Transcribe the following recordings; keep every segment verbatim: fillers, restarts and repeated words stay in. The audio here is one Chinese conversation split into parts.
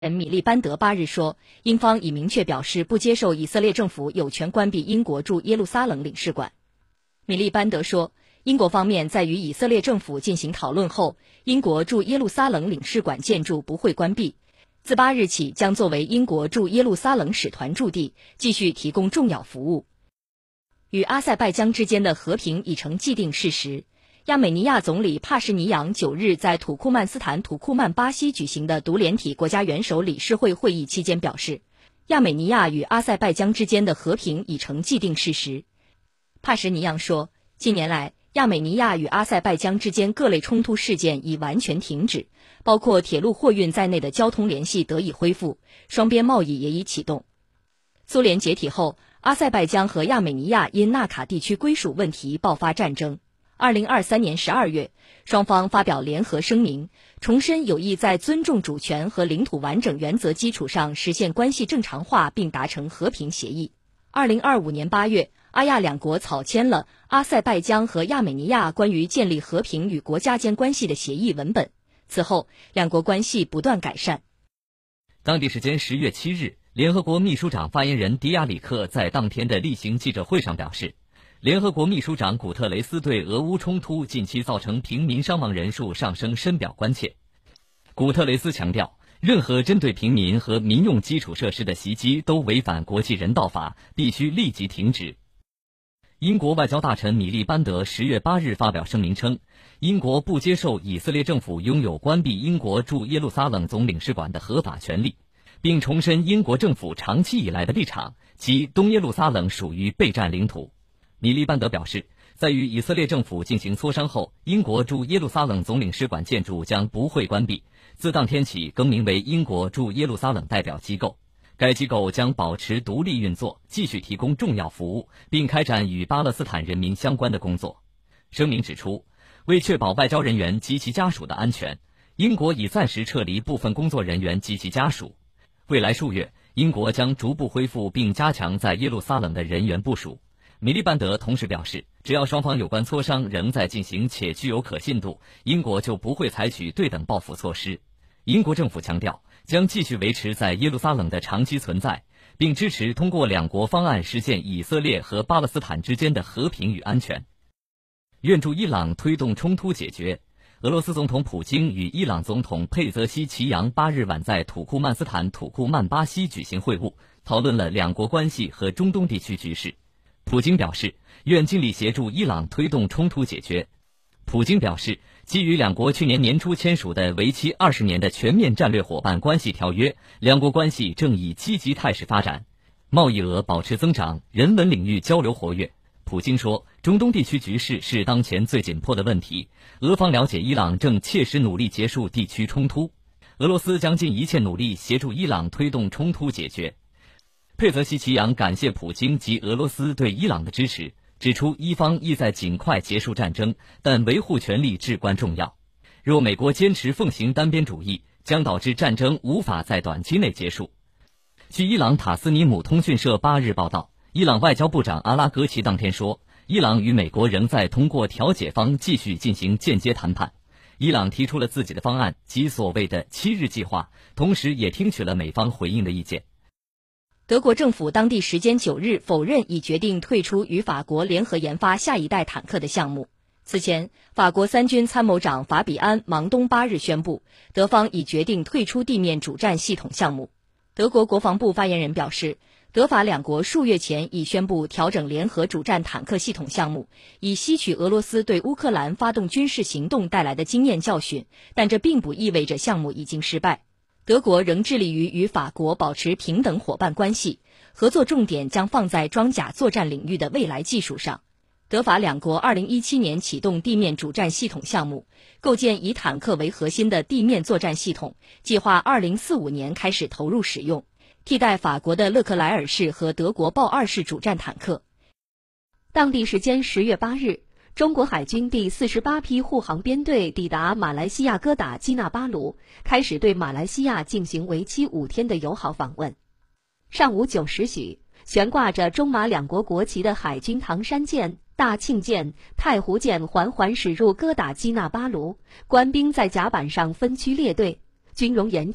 人米利班德八日说，英方已明确表示不接受以色列政府有权关闭英国驻耶路撒冷领事馆。米利班德说，英国方面在与以色列政府进行讨论后，英国驻耶路撒冷领事馆建筑不会关闭，自八日起将作为英国驻耶路撒冷使团驻地，继续提供重要服务。与阿塞拜疆之间的和平已成既定事实。亚美尼亚总理帕什尼扬九日在土库曼斯坦土库曼巴西举行的独联体国家元首理事会会议期间表示，亚美尼亚与阿塞拜疆之间的和平已成既定事实。帕什尼扬说，近年来亚美尼亚与阿塞拜疆之间各类冲突事件已完全停止，包括铁路货运在内的交通联系得以恢复，双边贸易也已启动。苏联解体后，阿塞拜疆和亚美尼亚因纳卡地区归属问题爆发战争。二零二三年十二月，双方发表联合声明，重申有意在尊重主权和领土完整原则基础上实现关系正常化，并达成和平协议。二零二五年八月，阿亚两国草签了阿塞拜疆和亚美尼亚关于建立和平与国家间关系的协议文本。此后，两国关系不断改善。 当地时间十月七日，联合国秘书长发言人迪亚里克在当天的例行记者会上表示，联合国秘书长古特雷斯对俄乌冲突近期造成平民伤亡人数上升深表关切。古特雷斯强调，任何针对平民和民用基础设施的袭击都违反国际人道法，必须立即停止。英国外交大臣米利班德十月八日发表声明称，英国不接受以色列政府拥有关闭英国驻耶路撒冷总领事馆的合法权利，并重申英国政府长期以来的立场，即东耶路撒冷属于备战领土。米利班德表示，在与以色列政府进行磋商后，英国驻耶路撒冷总领事馆建筑将不会关闭，自当天起更名为英国驻耶路撒冷代表机构。该机构将保持独立运作，继续提供重要服务，并开展与巴勒斯坦人民相关的工作。声明指出，为确保外交人员及其家属的安全，英国已暂时撤离部分工作人员及其家属。未来数月，英国将逐步恢复并加强在耶路撒冷的人员部署。米利班德同时表示，只要双方有关磋商仍在进行且具有可信度，英国就不会采取对等报复措施。英国政府强调，将继续维持在耶路撒冷的长期存在，并支持通过两国方案实现以色列和巴勒斯坦之间的和平与安全。愿助伊朗推动冲突解决。俄罗斯总统普京与伊朗总统佩泽西奇扬八日晚在土库曼斯坦土库曼巴西举行会晤，讨论了两国关系和中东地区局势。普京表示，愿尽力协助伊朗推动冲突解决。普京表示，基于两国去年年初签署的为期二十年的全面战略伙伴关系条约，两国关系正以积极态势发展，贸易额保持增长，人文领域交流活跃。普京说，中东地区局势是当前最紧迫的问题，俄方了解伊朗正切实努力结束地区冲突，俄罗斯将尽一切努力协助伊朗推动冲突解决。佩泽西奇扬感谢普京及俄罗斯对伊朗的支持，指出伊方意在尽快结束战争，但维护权利至关重要。若美国坚持奉行单边主义，将导致战争无法在短期内结束。据伊朗塔斯尼姆通讯社八日报道，伊朗外交部长阿拉格齐当天说，伊朗与美国仍在通过调解方继续进行间接谈判。伊朗提出了自己的方案，即所谓的七日计划，同时也听取了美方回应的意见。 德国政府当地时间九日否认已决定退出与法国联合研发下一代坦克的项目。此前，法国三军参谋长法比安·芒东八日宣布，德方已决定退出地面主战系统项目。德国国防部发言人表示，德法两国数月前已宣布调整联合主战坦克系统项目，以吸取俄罗斯对乌克兰发动军事行动带来的经验教训，但这并不意味着项目已经失败。德国仍致力于与法国保持平等伙伴关系，合作重点将放在装甲作战领域的未来技术上。德法两国二零一七年启动地面主战系统项目，构建以坦克为核心的地面作战系统，计划二零四五年开始投入使用，替代法国的勒克莱尔式和德国豹二式主战坦克。 当地时间十月八日，中国海军第四十八批护航编队抵达马来西亚哥打基纳巴鲁，开始对马来西亚进行为期五天的友好访问。上午九时许，悬挂着中马两国国旗的海军唐山舰、大庆舰、太湖舰缓缓驶入哥打基纳巴鲁，官兵在甲板上分区列队，军容严整，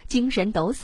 精神抖擞。